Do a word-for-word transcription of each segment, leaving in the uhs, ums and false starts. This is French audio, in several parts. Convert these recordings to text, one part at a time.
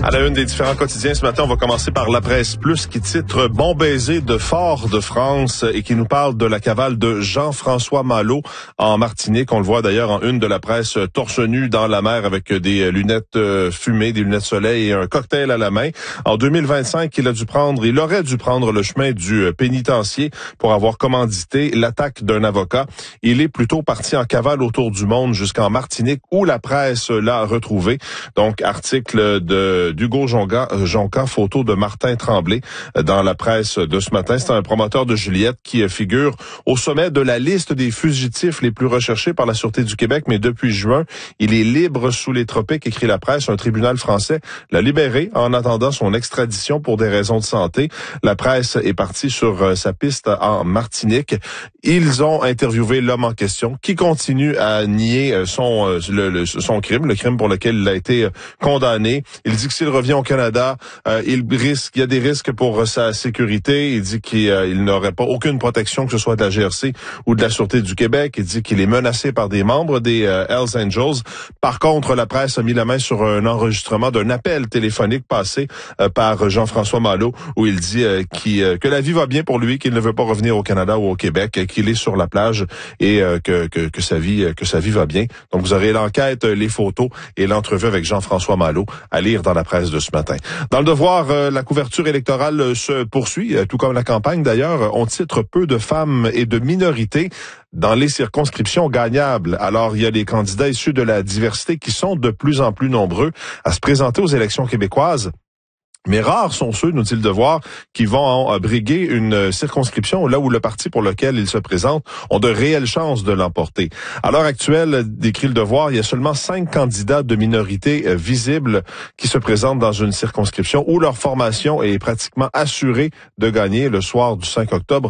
À la une des différents quotidiens ce matin, on va commencer par La Presse Plus qui titre « Bon baiser de Fort-de-France » et qui nous parle de la cavale de Jean-François Malo en Martinique. On le voit d'ailleurs en une de la presse torse nu dans la mer avec des lunettes fumées, des lunettes soleil et un cocktail à la main. En deux mille vingt-cinq, il a dû prendre, il aurait dû prendre le chemin du pénitencier pour avoir commandité l'attaque d'un avocat. Il est plutôt parti en cavale autour du monde jusqu'en Martinique où la presse l'a retrouvé. Donc, article de d'Hugo Jonca, Jonca, photo de Martin Tremblay dans la presse de ce matin. C'est un promoteur de Juliette qui figure au sommet de la liste des fugitifs les plus recherchés par la Sûreté du Québec. Mais depuis juin, il est libre sous les tropiques, écrit la presse. Un tribunal français l'a libéré en attendant son extradition pour des raisons de santé. La presse est partie sur sa piste en Martinique. Ils ont interviewé l'homme en question qui continue à nier son, le, le, son crime, le crime pour lequel il a été condamné. Il dit que s'il revient au Canada, euh, il risque, il y a des risques pour sa sécurité. Il dit qu'il euh, il n'aurait pas aucune protection, que ce soit de la G R C ou de la Sûreté du Québec. Il dit qu'il est menacé par des membres des euh, Hells Angels. Par contre, la presse a mis la main sur un enregistrement d'un appel téléphonique passé euh, par Jean-François Malo où il dit euh, qu'il, euh, que la vie va bien pour lui, qu'il ne veut pas revenir au Canada ou au Québec, euh, qu'il est sur la plage et euh, que, que, que sa vie, euh, que sa vie va bien. Donc, vous aurez l'enquête, les photos et l'entrevue avec Jean-François Malo à lire dans la presse de ce matin. Dans le Devoir, euh, la couverture électorale euh, se poursuit, euh, tout comme la campagne d'ailleurs. On titre peu de femmes et de minorités dans les circonscriptions gagnables. Alors, il y a des candidats issus de la diversité qui sont de plus en plus nombreux à se présenter aux élections québécoises. Mais rares sont ceux, nous dit le Devoir, qui vont euh, briguer une circonscription là où le parti pour lequel ils se présentent ont de réelles chances de l'emporter. À l'heure actuelle, décrit le Devoir, il y a seulement cinq candidats de minorités euh, visibles qui se présentent dans une circonscription où leur formation est pratiquement assurée de gagner le soir du cinq octobre.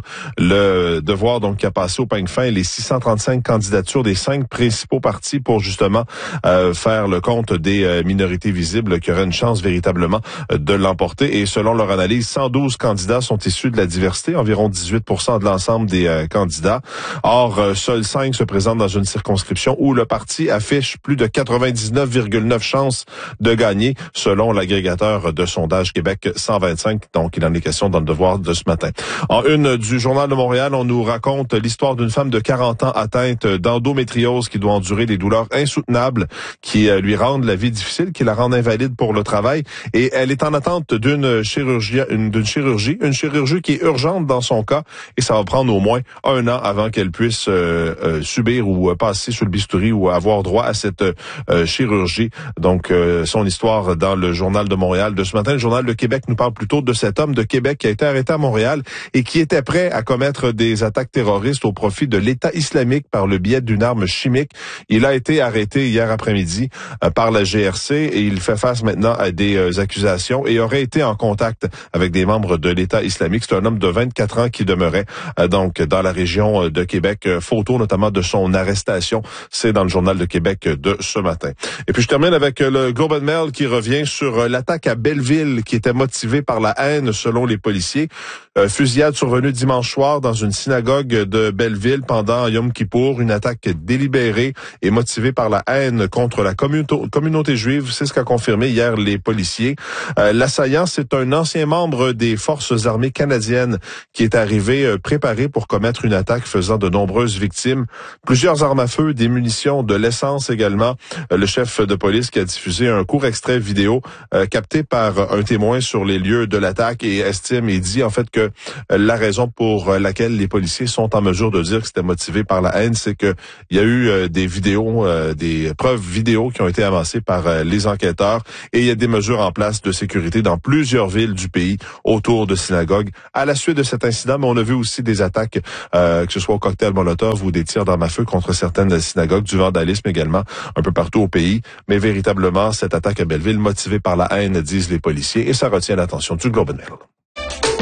Le Devoir, donc, qui a passé au peigne fin les six cent trente-cinq candidatures des cinq principaux partis pour justement euh, faire le compte des euh, minorités visibles qui auraient une chance véritablement euh, de l'emporter. Et selon leur analyse, cent douze candidats sont issus de la diversité, environ dix-huit pour cent de l'ensemble des euh, candidats. Or, euh, seuls cinq se présentent dans une circonscription où le parti affiche plus de quatre-vingt-dix-neuf virgule neuf chances de gagner, selon l'agrégateur de sondage Québec cent vingt-cinq. Donc, il en est question dans le Devoir de ce matin. En une du Journal de Montréal, on nous raconte l'histoire d'une femme de quarante ans atteinte d'endométriose qui doit endurer des douleurs insoutenables qui euh, lui rendent la vie difficile, qui la rendent invalide pour le travail. Et elle est en attente d'une chirurgie, une, d'une chirurgie, une chirurgie qui est urgente dans son cas et ça va prendre au moins un an avant qu'elle puisse euh, euh, subir ou euh, passer sur le bistouri ou avoir droit à cette euh, chirurgie. Donc, euh, son histoire dans le Journal de Montréal de ce matin. Le Journal de Québec nous parle plutôt de cet homme de Québec qui a été arrêté à Montréal et qui était prêt à commettre des attaques terroristes au profit de l'État islamique par le biais d'une arme chimique. Il a été arrêté hier après-midi euh, par la G R C et il fait face maintenant à des euh, accusations et aurait été en contact avec des membres de l'État islamique. C'est un homme de vingt-quatre ans qui demeurait euh, donc dans la région de Québec. Euh, photo notamment de son arrestation. C'est dans le Journal de Québec de ce matin. Et puis je termine avec le Globe and Mail qui revient sur l'attaque à Belleville qui était motivée par la haine selon les policiers. Euh, fusillade survenue dimanche soir dans une synagogue de Belleville pendant Yom Kippour. Une attaque délibérée et motivée par la haine contre la communauté, communauté juive. C'est ce qu'a confirmé hier les policiers. Euh, L'assaillant, c'est un ancien membre des Forces armées canadiennes qui est arrivé euh, préparé pour commettre une attaque faisant de nombreuses victimes. Plusieurs armes à feu, des munitions, de l'essence également. Euh, le chef de police qui a diffusé un court extrait vidéo euh, capté par un témoin sur les lieux de l'attaque et estime et dit en fait que euh, la raison pour laquelle les policiers sont en mesure de dire que c'était motivé par la haine, c'est que il y a eu euh, des vidéos, euh, des preuves vidéo qui ont été amassées par euh, les enquêteurs et il y a des mesures en place de sécurité dans plusieurs villes du pays autour de synagogues. À la suite de cet incident, mais on a vu aussi des attaques, euh, que ce soit au cocktail Molotov ou des tirs d'armes à feu contre certaines synagogues, du vandalisme également un peu partout au pays. Mais véritablement, cette attaque à Belleville motivée par la haine, disent les policiers, et ça retient l'attention du Globe and Mail.